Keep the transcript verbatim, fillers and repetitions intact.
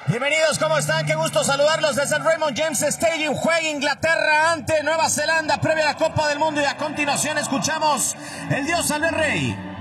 Bienvenidos, ¿cómo están? Qué gusto saludarlos desde el Raymond James Stadium. Juega Inglaterra ante Nueva Zelanda previa a la Copa del Mundo y a continuación escuchamos El Dios Albert Rey.